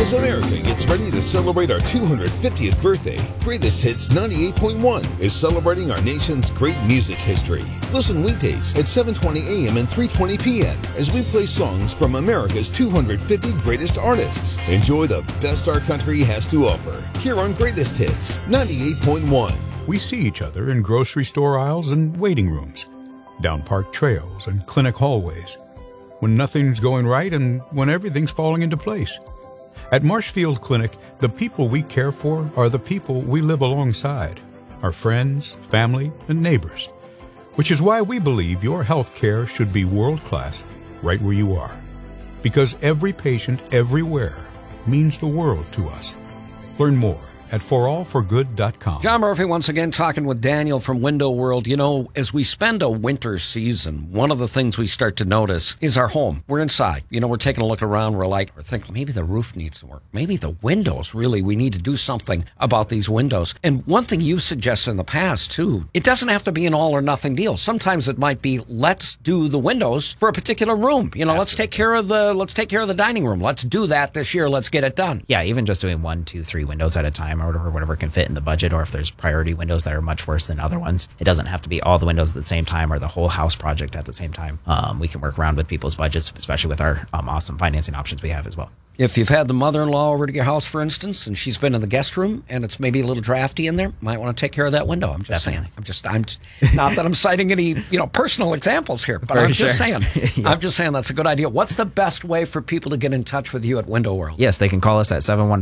As America gets ready to celebrate our 250th birthday, Greatest Hits 98.1 is celebrating our nation's great music history. Listen weekdays at 7:20 a.m. and 3:20 p.m. as we play songs from America's 250 greatest artists. Enjoy the best our country has to offer here on Greatest Hits 98.1. We see each other in grocery store aisles and waiting rooms, down park trails and clinic hallways, when nothing's going right and when everything's falling into place. At Marshfield Clinic, the people we care for are the people we live alongside, our friends, family, and neighbors, which is why we believe your health care should be world-class right where you are, because every patient everywhere means the world to us. Learn more at forallforgood.com. John Murphy once again talking with Daniel from Window World. You know, as we spend a winter season, one of the things we start to notice is our home. We're inside. You know, we're taking a look around. We're thinking maybe the roof needs to work. Maybe the windows, really, we need to do something about these windows. And one thing you've suggested in the past, too, it doesn't have to be an all or nothing deal. Sometimes it might be, let's do the windows for a particular room. You know, let's take care of the dining room. Let's do that this year. Let's get it done. Yeah, even just doing 1, 2, 3 windows at a time, or whatever can fit in the budget, or if there's priority windows that are much worse than other ones. It doesn't have to be all the windows at the same time or the whole house project at the same time. We can work around with people's budgets, especially with our awesome financing options we have as well. If you've had the mother-in-law over to your house, for instance, and she's been in the guest room and it's maybe a little drafty in there, might want to take care of that window. I'm just saying. I'm not that I'm citing any, personal examples here, but I'm just saying. Yeah. I'm just saying that's a good idea. What's the best way for people to get in touch with you at Window World? Yes, they can call us at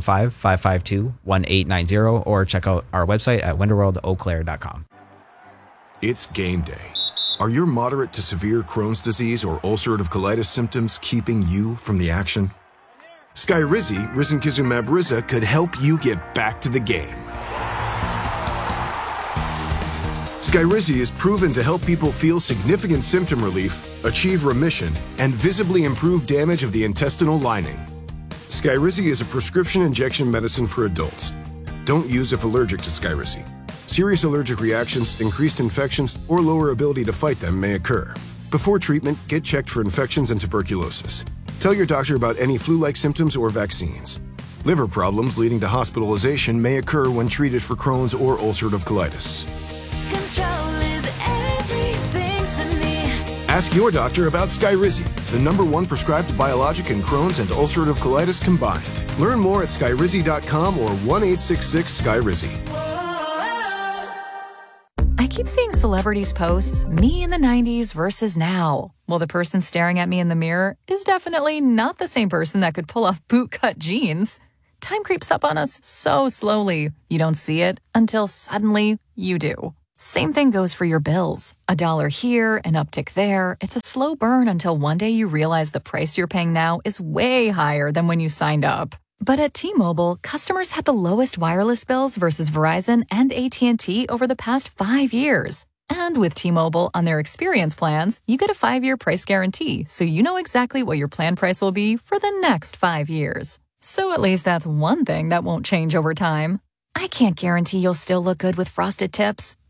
715-552-1890 or check out our website at windowworldeauclair.com. It's game day. Are your moderate to severe Crohn's disease or ulcerative colitis symptoms keeping you from the action? Skyrizi, risankizumab Riza, could help you get back to the game. Skyrizi is proven to help people feel significant symptom relief, achieve remission, and visibly improve damage of the intestinal lining. Skyrizi is a prescription injection medicine for adults. Don't use if allergic to Skyrizi. Serious allergic reactions, increased infections, or lower ability to fight them may occur. Before treatment, get checked for infections and tuberculosis. Tell your doctor about any flu-like symptoms or vaccines. Liver problems leading to hospitalization may occur when treated for Crohn's or ulcerative colitis. Control is everything to me. Ask your doctor about Skyrizi, the #1 prescribed biologic in Crohn's and ulcerative colitis combined. Learn more at skyrizi.com or 1-866-SKYRIZI. I keep seeing celebrities posts, me in the 90s versus now. Well, the person staring at me in the mirror is definitely not the same person that could pull off bootcut jeans. Time creeps up on us so slowly. You don't see it until suddenly you do. Same thing goes for your bills. $1 here, an uptick there. It's a slow burn until one day you realize the price you're paying now is way higher than when you signed up. But at T-Mobile, customers had the lowest wireless bills versus Verizon and AT&T over the past 5 years. And with T-Mobile on their experience plans, you get a 5-year price guarantee, so you know exactly what your plan price will be for the next 5 years. So at least that's one thing that won't change over time. I can't guarantee you'll still look good with frosted tips,